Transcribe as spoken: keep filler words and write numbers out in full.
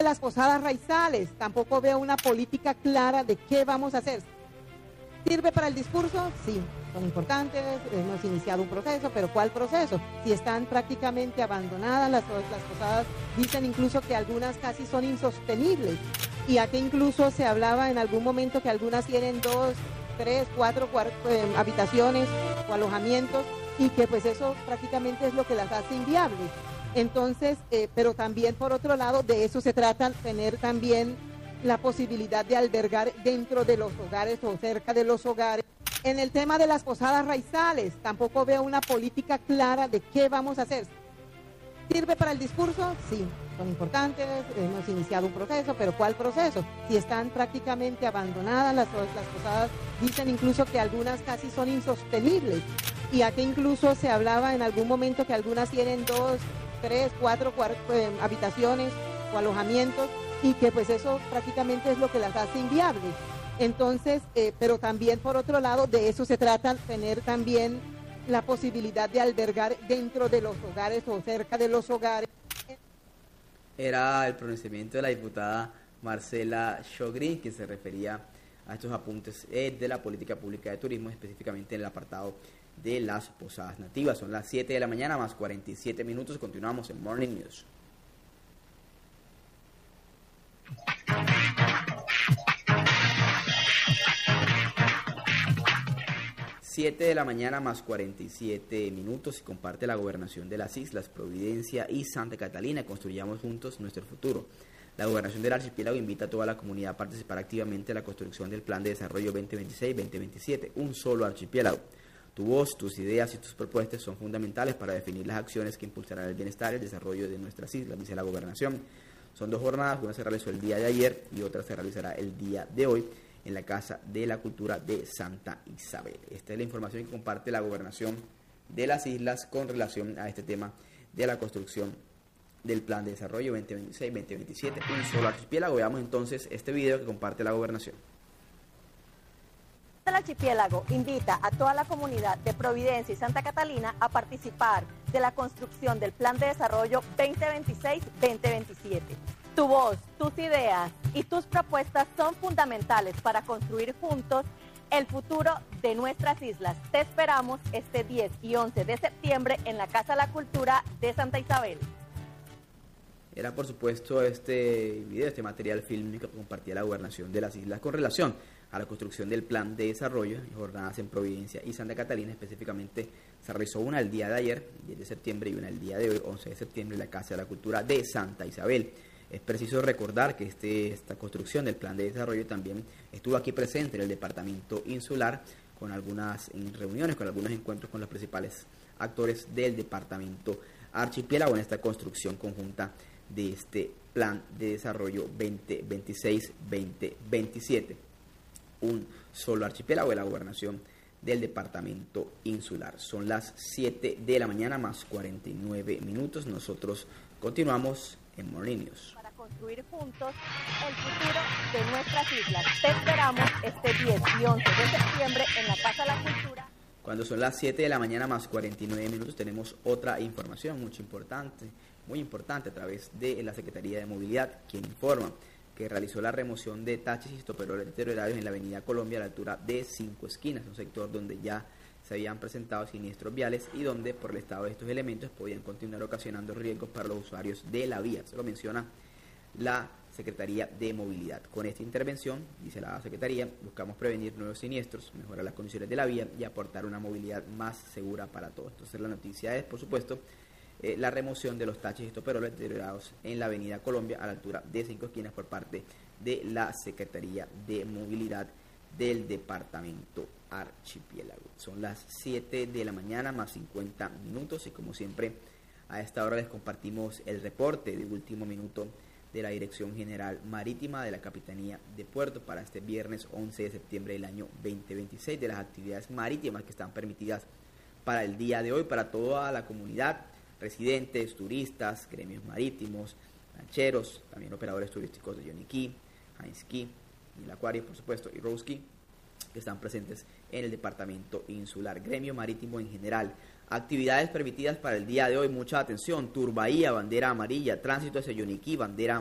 Las posadas raizales, tampoco veo una política clara de qué vamos a hacer. ¿Sirve para el discurso? Sí, son importantes, hemos iniciado un proceso, pero ¿cuál proceso? Si están prácticamente abandonadas, las, las posadas dicen incluso que algunas casi son insostenibles, y aquí incluso se hablaba en algún momento que algunas tienen dos, tres, cuatro eh, habitaciones o alojamientos, y que pues eso prácticamente es lo que las hace inviables. Entonces, eh, pero también por otro lado, de eso se trata, tener también la posibilidad de albergar dentro de los hogares o cerca de los hogares. En el tema de las posadas raizales, tampoco veo una política clara de qué vamos a hacer. ¿Sirve para el discurso? Sí, son importantes, hemos iniciado un proceso, pero ¿cuál proceso? Si están prácticamente abandonadas, las, las posadas dicen incluso que algunas casi son insostenibles, y aquí incluso se hablaba en algún momento que algunas tienen dos, tres, cuatro eh, habitaciones o alojamientos, y que pues eso prácticamente es lo que las hace inviables. Entonces, eh, pero también por otro lado, de eso se trata, tener también la posibilidad de albergar dentro de los hogares o cerca de los hogares. Era el pronunciamiento de la diputada Marcela Shogri, que se refería a estos apuntes eh, de la política pública de turismo, específicamente en el apartado de las posadas nativas. Son las siete de la mañana más cuarenta y siete minutos. Continuamos en Morning News. siete de la mañana más cuarenta y siete minutos y comparte la gobernación de las islas Providencia y Santa Catalina. Construyamos juntos nuestro futuro. La gobernación del archipiélago invita a toda la comunidad a participar activamente en la construcción del Plan de Desarrollo veinte veintiséis veinte veintisiete, un solo archipiélago. Tu voz, tus ideas y tus propuestas son fundamentales para definir las acciones que impulsarán el bienestar y el desarrollo de nuestras islas, dice la gobernación. Son dos jornadas, una se realizó el día de ayer y otra se realizará el día de hoy en la Casa de la Cultura de Santa Isabel. Esta es la información que comparte la gobernación de las islas con relación a este tema de la construcción del Plan de Desarrollo veinte veintiséis veinte veintisiete, un solo archipiélago. Veamos entonces este video que comparte la gobernación. El archipiélago invita a toda la comunidad de Providencia y Santa Catalina a participar de la construcción del Plan de Desarrollo veinte veintiséis veinte veintisiete. Tu voz, tus ideas y tus propuestas son fundamentales para construir juntos el futuro de nuestras islas. Te esperamos este diez y once de septiembre en la Casa de la Cultura de Santa Isabel. Era por supuesto este video, este material fílmico que compartía la gobernación de las islas con relación a la construcción del Plan de Desarrollo y jornadas en Providencia y Santa Catalina. Específicamente se realizó una el día de ayer, diez de septiembre, y una el día de hoy, once de septiembre, en la Casa de la Cultura de Santa Isabel. Es preciso recordar que este, esta construcción del Plan de Desarrollo también estuvo aquí presente en el departamento insular, con algunas en reuniones, con algunos encuentros con los principales actores del departamento archipiélago en esta construcción conjunta de este Plan de Desarrollo veinte veintiséis veinte veintisiete. Un solo archipiélago de la gobernación del departamento insular. Son las siete de la mañana más cuarenta y nueve minutos. Nosotros continuamos en Morning News. Para construir juntos el futuro de nuestras islas. Te esperamos este diez y once de septiembre en la Casa de la Cultura. Cuando son las siete de la mañana más cuarenta y nueve minutos tenemos otra información mucho importante, muy importante a través de la Secretaría de Movilidad, quien informa que realizó la remoción de taches y estoperoles deteriorados en la avenida Colombia a la altura de Cinco Esquinas, un sector donde ya se habían presentado siniestros viales y donde por el estado de estos elementos podían continuar ocasionando riesgos para los usuarios de la vía. Se lo menciona la Secretaría de Movilidad. Con esta intervención, dice la Secretaría, buscamos prevenir nuevos siniestros, mejorar las condiciones de la vía y aportar una movilidad más segura para todos. Entonces la noticia es, por supuesto, eh, la remoción de los taches y estoperoles deteriorados en la avenida Colombia a la altura de Cinco Esquinas por parte de la Secretaría de Movilidad del departamento archipiélago. Son las siete de la mañana más cincuenta minutos y como siempre a esta hora les compartimos el reporte de último minuto de la Dirección General Marítima de la Capitanía de Puerto para este viernes once de septiembre del año veinte veintiséis, de las actividades marítimas que están permitidas para el día de hoy para toda la comunidad, residentes, turistas, gremios marítimos, lancheros, también operadores turísticos de Johnny Key, Heinz Key, el Acuario, por supuesto, y Rose Key, que están presentes en el departamento insular, gremio marítimo en general. Actividades permitidas para el día de hoy, mucha atención: Turbahía, bandera amarilla; tránsito hacia Yoniquí, bandera